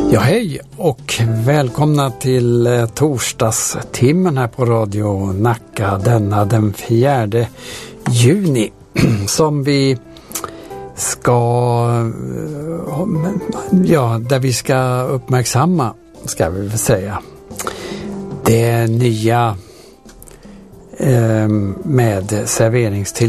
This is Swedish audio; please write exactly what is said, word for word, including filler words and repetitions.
Ja, hej och välkomna till eh, torsdagstimmen här på Radio Nacka denna den fjärde juni som vi ska, ja, där vi ska uppmärksamma, ska vi väl säga, det nya eh, med serveringstillstånd